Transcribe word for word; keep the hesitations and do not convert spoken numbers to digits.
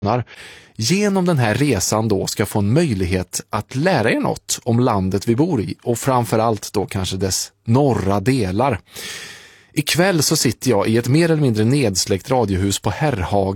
genom den här resan då ska få en möjlighet att lära er något om landet vi bor i och framförallt då kanske dess norra delar. Ikväll så sitter jag i ett mer eller mindre nedsläckt radiohus på Herrhagen